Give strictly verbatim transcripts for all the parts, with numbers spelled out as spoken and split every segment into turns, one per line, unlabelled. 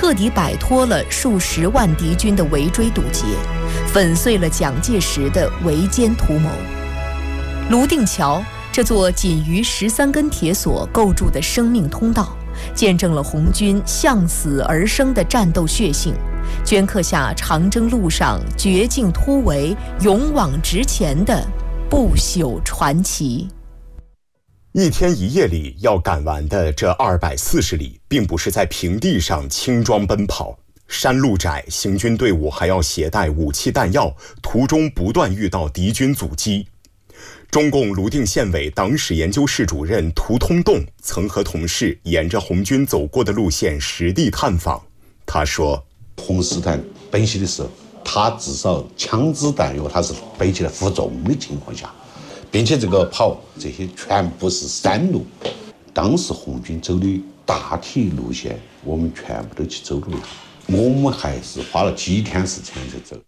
彻底摆脱了数十万敌军的围追堵截，粉碎了蒋介石的围歼图谋。泸定桥这座仅于十三根铁索构筑的生命通道，见证了红军向死而生的战斗血性，镌刻下长征路上绝境突围、勇往直前的不朽传奇。
一天一夜里要赶完的这二百四十里，并不是在平地上轻装奔跑，山路窄，行军队伍还要携带武器弹药，途中不断遇到敌军阻击。中共泸定县委党史研究室主任涂通栋曾和同事沿着红军走过的路线实地探访。他说，
红四团奔袭的时候，他至少枪支弹药他是背起来负重的情况下，并且这个跑这些全部是山路，当时红军走的大体路线我们全部都去走了一下，我们还是花了几天时间才走。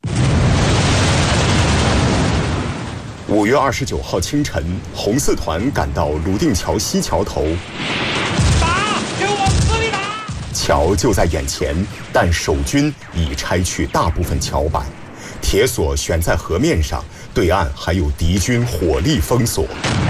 五月二十九号清晨，红四团赶到泸定桥西桥头，
打，给我死里打！
桥就在眼前，但守军已拆去大部分桥板，铁索悬在河面上，对岸还有敌军火力封锁。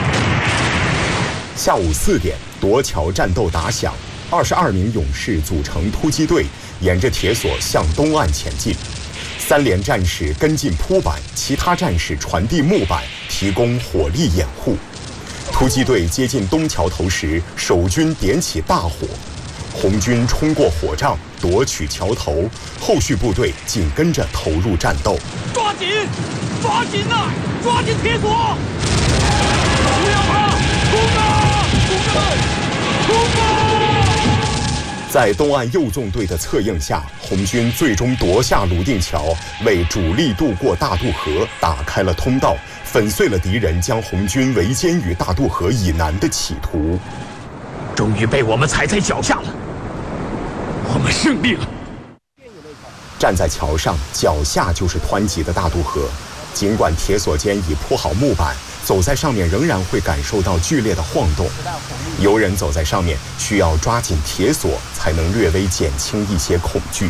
下午四点，夺桥战斗打响，二十二名勇士组成突击队，沿着铁索向东岸前进。三连战士跟进铺板，其他战士传递木板，提供火力掩护。突击队接近东桥头时，守军点起大火，红军冲过火障，夺取桥头，后续部队紧跟着投入战斗。
抓紧，抓紧呐、啊，抓紧铁索！不要怕，冲啊，同志们，冲啊！
在东岸右纵队的策应下，红军最终夺下泸定桥，为主力渡过大渡河打开了通道，粉碎了敌人将红军围歼于大渡河以南的企图。
终于被我们踩在脚下了，我们胜利了。
站在桥上，脚下就是湍急的大渡河，尽管铁索间已铺好木板，走在上面仍然会感受到剧烈的晃动。游人走在上面需要抓紧铁索，才能略微减轻一些恐惧。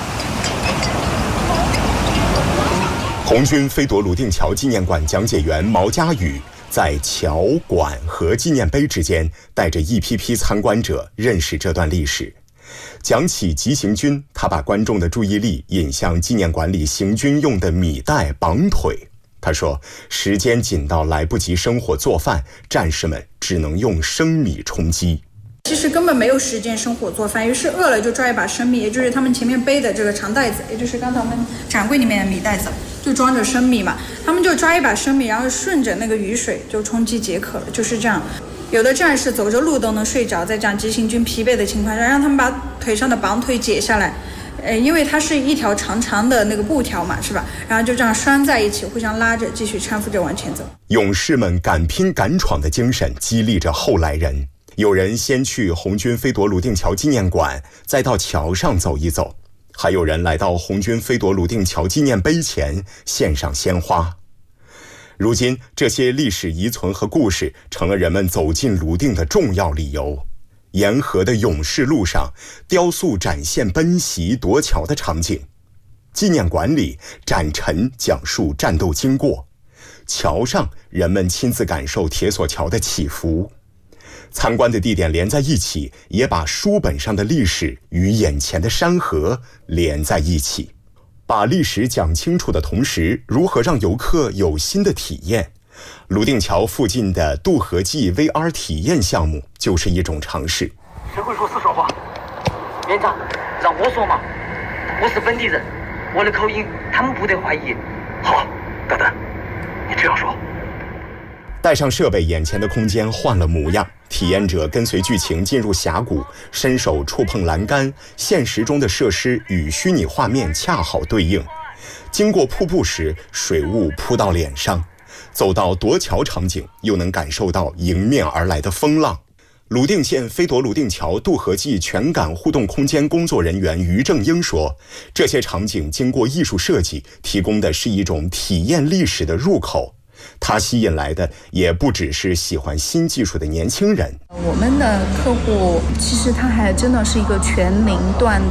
红军飞夺泸定桥纪念馆讲解员毛家宇在桥馆和纪念碑之间，带着一批批参观者认识这段历史。讲起急行军，他把观众的注意力引向纪念馆里行军用的米袋绑腿。他说，时间紧到来不及生火做饭，战士们只能用生米充饥。
其实根本没有时间生火做饭，于是饿了就抓一把生米，也就是他们前面背的这个长袋子，也就是刚才我们展柜里面的米袋子，就装着生米嘛。他们就抓一把生米，然后顺着那个雨水就充饥解渴了，就是这样。有的战士走着路都能睡着，在这样急行军疲惫的情况下，让他们把腿上的绑腿解下来。呃，因为它是一条长长的那个布条嘛，是吧？然后就这样拴在一起，互相拉着，继续搀扶着往前走。
勇士们敢拼敢闯的精神激励着后来人。有人先去红军飞夺泸定桥纪念馆，再到桥上走一走；还有人来到红军飞夺泸定桥纪念碑前，献上鲜花。如今，这些历史遗存和故事成了人们走进泸定的重要理由。沿河的勇士路上，雕塑展现奔袭夺桥的场景；纪念馆里，展陈讲述战斗经过；桥上，人们亲自感受铁索桥的起伏。参观的地点连在一起，也把书本上的历史与眼前的山河连在一起。把历史讲清楚的同时，如何让游客有新的体验？泸定桥附近的渡河记 V R 体验项目就是一种尝试。
谁会说四川话？连长，让我说嘛，我是本地人，我的口音他们不得怀疑。好，等等，你这样说。
带上设备，眼前的空间换了模样，体验者跟随剧情进入峡谷，伸手触碰栏杆，现实中的设施与虚拟画面恰好对应。经过瀑布时，水雾扑到脸上。走到夺桥场景，又能感受到迎面而来的风浪。泸定县飞夺泸定桥渡河记全感互动空间工作人员于正英说，这些场景经过艺术设计，提供的是一种体验历史的入口。它吸引来的也不只是喜欢新技术的年轻人。
我们的客户其实他还真的是一个全龄段